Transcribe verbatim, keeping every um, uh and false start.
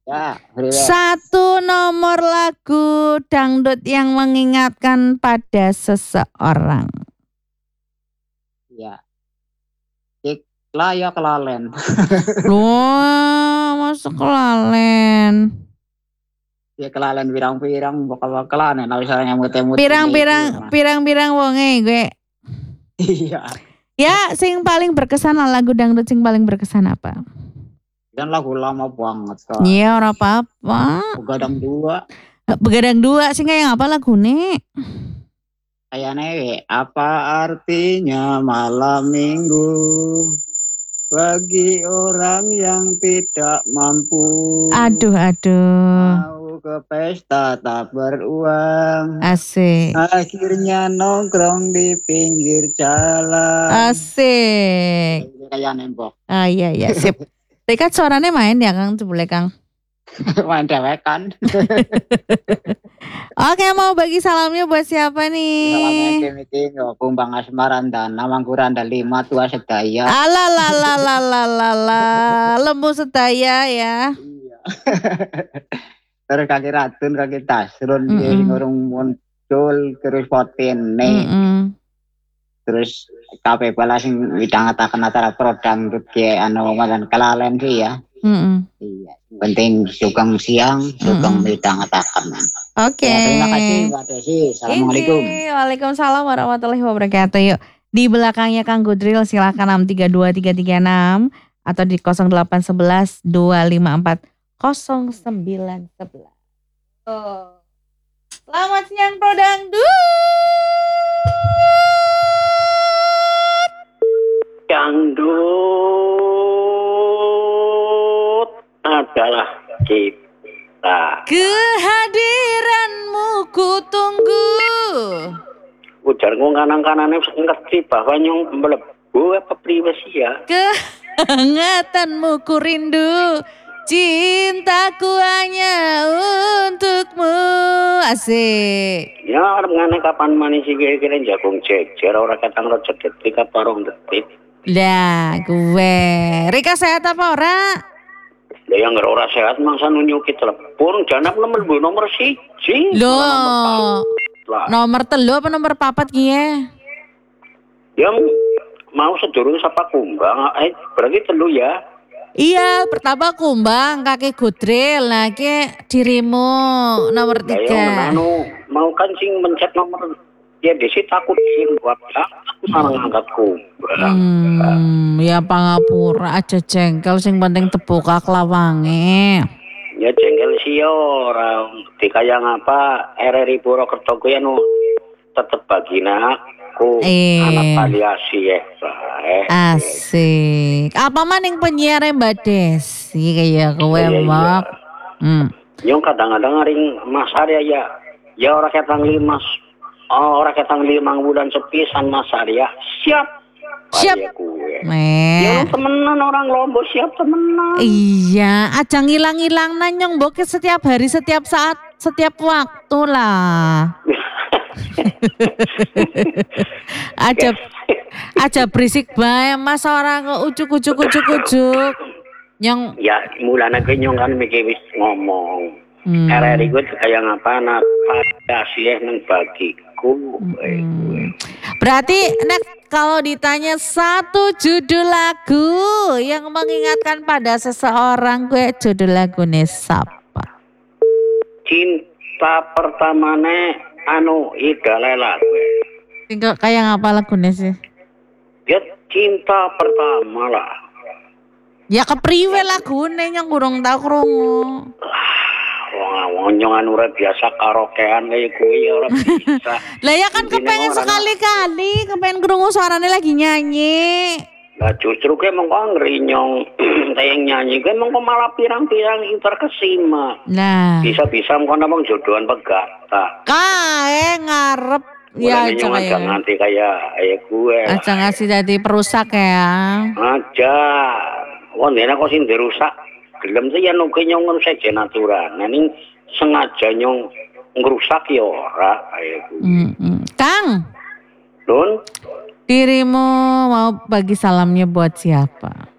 Ya, Frida. Satu nomor lagu dangdut yang mengingatkan pada seseorang. Ya. Cik layak kelalen. Wah, masuk kelalen. Ya kelalen pirang-pirang bakal-bakalan lah misalnya mutemu. Pirang-pirang pirang-pirang wonge gue. Iya. Ya, sing paling berkesan lagu dangdut sing paling berkesan apa? Dan lagu lama banget kan. Iya, ora apa-apa. Begadang dua. Begadang dua sing yang apa lagune? Kayaknya apa artinya malam minggu bagi orang yang tidak mampu. Aduh, aduh. Mau ke pesta tak beruang. Asik. Akhirnya nongkrong di pinggir jalan. Asik. Kayak nembok. Ah iya iya sip. Teka suaranya main ya Kang, boleh Kang. Main dewekan. Oke, mau bagi salamnya buat siapa nih? Salamnya meeting Kumbang Asmaran dan Namangkuran dan lima tua sedaya. Alalalalalalalala, lembu sedaya ya. Iya. Terus kaki Ratun, kaki Tasrun, Mm -mm. ngurung muncul terus potin nih. Mm -mm. Terus K P balas sing widangetaken acara prodang ke anu madan kelalen sih ya. Mm -mm. Iya, penting sugeng siang, sugeng widangetaken. Oke. Ya, terima kasih Mbak Desi. Assalamualaikum. Inci. Waalaikumsalam warahmatullahi wabarakatuh. Yuk, di belakangnya Kang Gudril silakan enam tiga dua tiga tiga enam atau di nol delapan satu satu dua lima empat nol sembilan satu satu. Oh. Selamat siang Pro Dangdut. Dangdut adalah kita. Kehadiranmu ku tunggu. Ujar ngomong kanan-kanannya ngerti bahwa nyong melebu apa privasi ya. Kehangatanmu ku rindu. Cintaku hanya untukmu. Asik. Ya orang ngane kapan manis sih kira-kira jagung jejer orang katang rojak detik apa rong detik. Lah gue Rika sehat apa ora? Lah yang ora sehat mangsa nyuki telepon jangan nomor nomor siji. Loh. Nomor telu apa nomor papat kiye? Yang mau sedurung sapa kumbang eh berarti telu ya. Iya, pertama kumbang kaki Gudril, nah ke dirimu nomor tiga. Ya, anu, mau kan sing mencet nomor ya desi takut sing buat aku sama ngangkat kumbang. Hmm, ya pangapura aja jengkel sing penting tebukak lawange. Ya jengkel sih ora dikaya ngapa R R I Purwokerto ku anu tetep bagina aku eh. anak variasi ya. Eh, asik. Apa maning penyiar Mbak Desi kayak kowe mak. Hmm. Nyong kadang-kadang ring Mas Arya ya. Ya ora ketang lima. Oh, ora ketang limang bulan sepisan Mas Arya. Siap. Siap. Ya temenan orang Lombok siap temenan. Iya, aja ngilang-ngilang nanyong mbok setiap hari, setiap saat, setiap waktu lah. aja aja berisik bae Mas ora kok ucuk-ucuk-ucuk-ucuk. Nyong ya mulane ke nyong kan mikir wis ngomong. Hmm. R R I gue kayak ngapa nak kasih nang bagiku. Hmm. Berarti nek kalau ditanya satu judul lagu yang mengingatkan pada seseorang, gue judul lagunya siapa? Cinta pertamane anu Ida Lela gue. Tinggal kayak ngapa lagunya sih? Ya cinta pertama lah. Ya kepriwe lagunya yang kurang tahu krungu. Wong nyong anu biasa karaokean kayak gue ora bisa. Lah ya kan kepengen sekali-kali, kepengen krungu suaranya lagi nyanyi. Lah justru gue emang kok ngerinyong tayang nyanyi gue emang kok malah pirang-pirang terkesima. Nah. Bisa-bisa mengko namung jodohan pegata. Kae ngarep ya aja kayak nganti kayak kayak gue. Aja ngasih jadi perusak ya. Aja. Wong dene kok sing dirusak. Gelem sih ya nuke nyong saja aturan. Nah ini sengaja nyong ngerusak ya ora kayak gue. Mm -mm. Kang. Don. Dirimu mau bagi salamnya buat siapa?